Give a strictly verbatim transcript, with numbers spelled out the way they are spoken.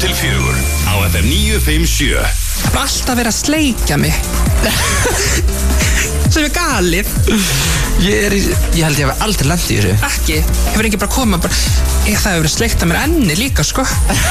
til fjögur á F M níu fimm sjö. Það er alltaf verið að sleikja mig sem er galið. Ég er í, ég held ég hef aldrei lent í þessu. Ekki, hefur ekki bara komað bara, ég, það hefur verið sleikt að mér enni líka sko.